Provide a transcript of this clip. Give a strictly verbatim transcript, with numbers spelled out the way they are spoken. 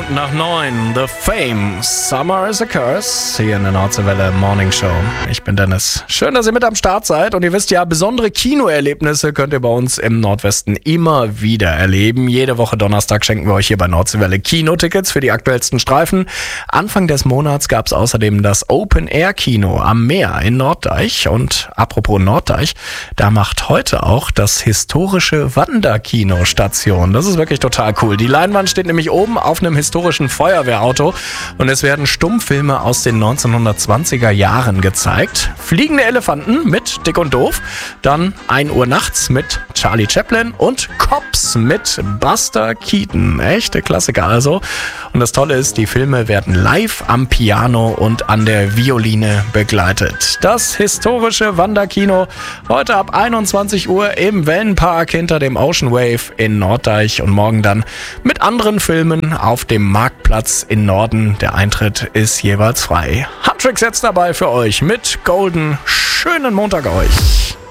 Minuten nach neun. The Fame. Summer is a Curse. Hier in der Nordseewelle Morning Show. Ich bin Dennis. Schön, dass ihr mit am Start seid. Und ihr wisst ja, besondere Kinoerlebnisse könnt ihr bei uns im Nordwesten immer wieder erleben. Jede Woche Donnerstag schenken wir euch hier bei Nordseewelle Kinotickets für die aktuellsten Streifen. Anfang des Monats gab es außerdem das Open-Air-Kino am Meer in Norddeich. Und apropos Norddeich, da macht heute auch das historische Wanderkino Station. Das ist wirklich total cool. Die Leinwand steht nämlich oben auf einem historischen Feuerwehrauto und es werden Stummfilme aus den neunzehnhundertzwanziger Jahren gezeigt. Fliegende Elefanten mit Dick und Doof, dann ein Uhr nachts mit Charlie Chaplin und Cops mit Buster Keaton. Echte Klassiker also. Und das Tolle ist, die Filme werden live am Piano und an der Violine begleitet. Das historische Wanderkino heute ab einundzwanzig Uhr im Wellenpark hinter dem Ocean Wave in Norddeich und morgen dann mit anderen Filmen auf dem Marktplatz in Norden. Der Eintritt ist jeweils frei. Hattricks jetzt dabei für euch mit Golden. Schönen Montag euch.